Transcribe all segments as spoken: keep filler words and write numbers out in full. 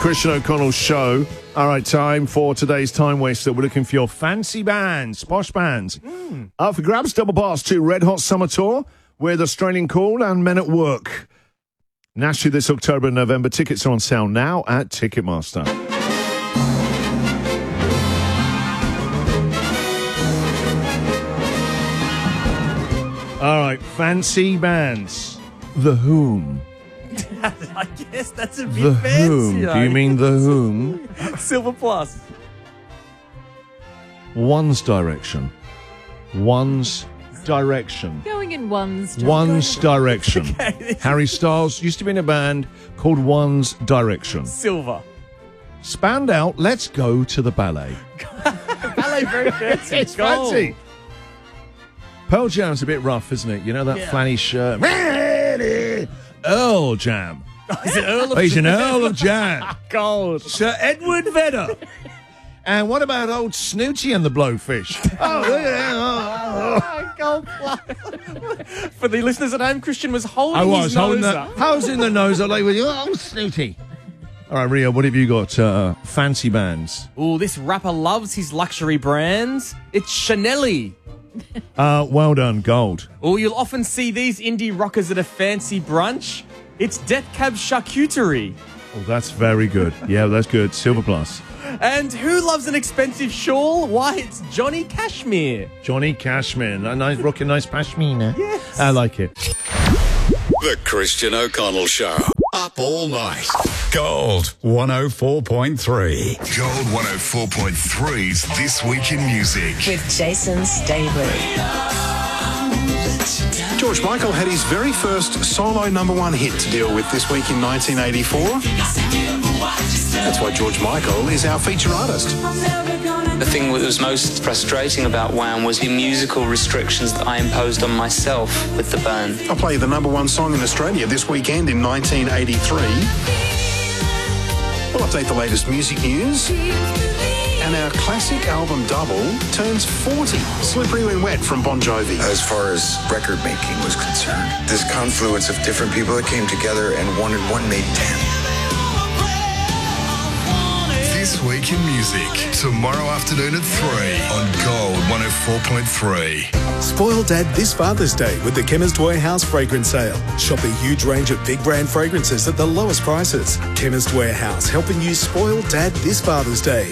Christian O'Connell Show. All right, time for today's Time Waster. We're looking for your fancy bands, posh bands. Mm. Up for grabs, double pass to Red Hot Summer Tour with Australian Call and Men at Work. Nashville this October and November. Tickets are on sale now at Ticketmaster. All right, fancy bands. The Whom. I guess that's a bit The fancy. Whom. Do you mean The Whom? Silver Plus. One's Direction. One's Direction. Going in one's direction. One's Direction. Okay. Harry Styles used to be in a band called One's Direction. Silver. Spandau, let's go to the ballet. Ballet very fancy. It's Gold. fancy. Pearl Jam's a bit rough, isn't it? You know that Yeah. flanny shirt. Earl Jam. Is it Earl of He's an Earl of Jam. Gold? Sir Edward Vedder. And what about old Snooty and the Blowfish? Oh, look at that. Oh, oh. Gold Plus. For the listeners at home, Christian was holding I was his holding nose the, up. I was in the nose. I like with you. Oh, Snooty. All right, Rio, what have you got? Uh, fancy bands. Ooh, this rapper loves his luxury brands. It's Chanel. Uh, well done, gold. Oh, you'll often see these indie rockers at a fancy brunch. It's Death Cab Charcuterie. Oh, that's very good. Yeah, that's good. Silver plus. And who loves an expensive shawl? Why, it's Johnny Cashmere. Johnny Cashman. A nice, rocking nice pashmina. Yes. I like it. The Christian O'Connell Show. Up all night. Gold one oh four point three. Gold one oh four point three's This Week in Music. With Jason Stabley. George Michael had his very first solo number one hit to deal with this week in nineteen eighty-four. That's why George Michael is our feature artist. The thing that was most frustrating about Wham was the musical restrictions that I imposed on myself with the band. I'll play you the number one song in Australia this weekend in nineteen eighty-three. We'll update the latest music news. And our classic album Double turns forty. Slippery When Wet from Bon Jovi. As far as record making was concerned, this confluence of different people that came together and one and one made ten. This Week in Music. Tomorrow afternoon at three on Gold one oh four point three. Spoil Dad this Father's Day with the Chemist Warehouse fragrance sale. Shop a huge range of big brand fragrances at the lowest prices. Chemist Warehouse, helping you spoil Dad this Father's Day.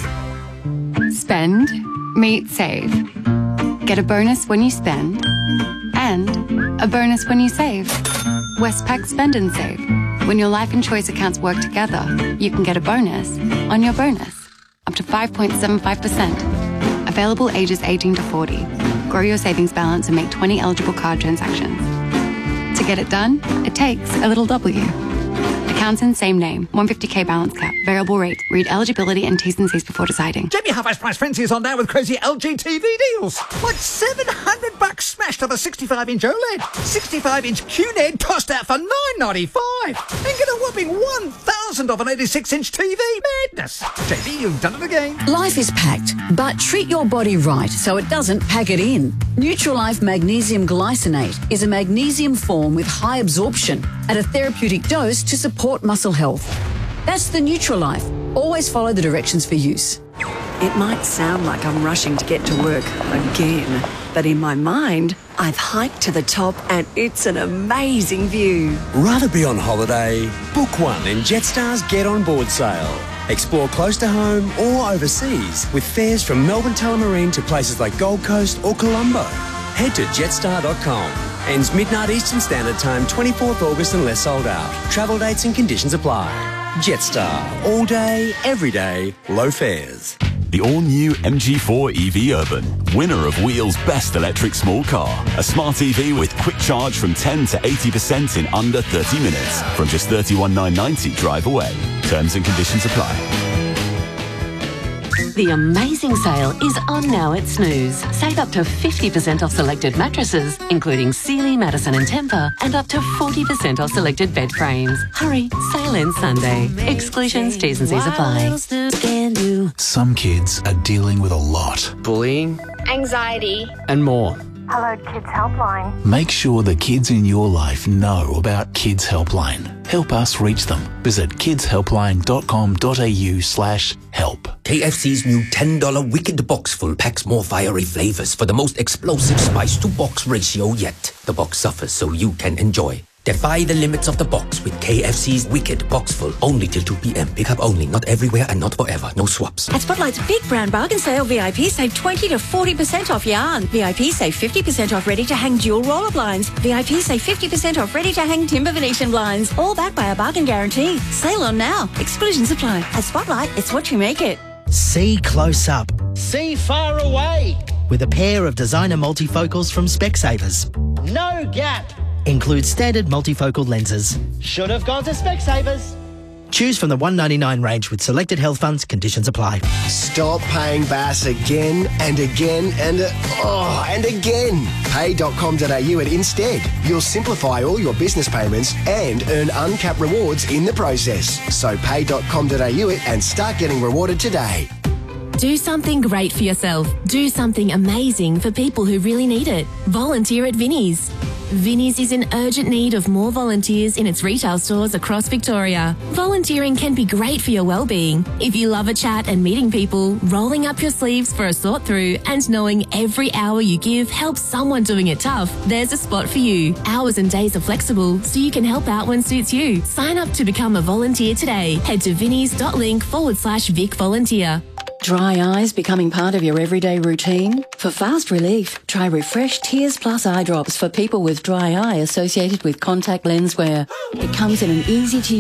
Spend, meet, save. Get a bonus when you spend and a bonus when you save. Westpac Spend and Save. When your life and choice accounts work together, you can get a bonus on your bonus, up to five point seven five percent. Available ages eighteen to forty. Grow your savings balance and make twenty eligible card transactions. To get it done, it takes a little W. Accounts in same name, one hundred fifty k balance cap, variable rate. Read eligibility and T's and C's before deciding. Jamie Half Price Fancy is on now with crazy L G T V deals. Like seven hundred bucks smashed on a sixty-five inch OLED. sixty-five inch Q N E D tossed out for nine ninety-five. And get a whopping one thousand off an eighty-six inch T V. Madness. J B, you've done it again. Life is packed, but treat your body right so it doesn't pack it in. Nutrilife Magnesium Glycinate is a magnesium form with high absorption at a therapeutic dose to support muscle health. That's the Nutrilife. Always follow the directions for use. It might sound like I'm rushing to get to work again, but in my mind, I've hiked to the top and it's an amazing view. Rather be on holiday? Book one in Jetstar's Get On Board sale. Explore close to home or overseas with fares from Melbourne Tullamarine to places like Gold Coast or Colombo. Head to jetstar dot com. Ends midnight Eastern Standard Time, twenty-fourth August unless sold out. Travel dates and conditions apply. Jetstar. All day, every day, low fares. The all-new M G four E V Urban, winner of Wheel's Best Electric Small Car. A smart E V with quick charge from ten to eighty percent in under thirty minutes. From just thirty-one thousand nine hundred ninety drive away. Terms and conditions apply. The amazing sale is on now at Snooze. Save up to fifty percent off selected mattresses, including Sealy, Madison and Tempur, and up to forty percent off selected bed frames. Hurry, sale ends Sunday. Exclusions, T's and C's apply. Some kids are dealing with a lot. Bullying. Anxiety. And more. Hello, Kids Helpline. Make sure the kids in your life know about Kids Helpline. Help us reach them. Visit kidshelpline.com.au slash help. K F C's new ten dollar Wicked Box full packs more fiery flavors for the most explosive spice-to-box ratio yet. The box suffers so you can enjoy. Defy the limits of the box with K F C's Wicked Box full. Only till two p.m. Pick up only. Not everywhere and not forever. No swaps. At Spotlight's Big Brown Bargain Sale, V I P save twenty to forty percent off yarn. V I P save fifty percent off ready-to-hang dual roller blinds. V I P save fifty percent off ready-to-hang timber Venetian blinds. All backed by a bargain guarantee. Sale on now. Exclusions apply. At Spotlight, it's what you make it. See close up. See far away. With a pair of designer multifocals from Specsavers. No gap. Includes standard multifocal lenses. Should have gone to Specsavers. Choose from the one ninety-nine range with selected health funds. Conditions apply. Stop paying B A S again and again and uh, oh and again. pay dot com dot a u at Instead. You'll simplify all your business payments and earn uncapped rewards in the process. So pay dot com dot a u it and start getting rewarded today. Do something great for yourself. Do something amazing for people who really need it. Volunteer at Vinnie's. Vinnie's is in urgent need of more volunteers in its retail stores across Victoria. Volunteering can be great for your well-being. If you love a chat and meeting people, rolling up your sleeves for a sort through and knowing every hour you give helps someone doing it tough, there's a spot for you. Hours and days are flexible, so you can help out when suits you. Sign up to become a volunteer today. Head to vinnies.link forward slash Vic Volunteer. Dry eyes becoming part of your everyday routine? For fast relief, try Refresh Tears Plus eye drops for people with dry eye associated with contact lens wear. It comes in an easy to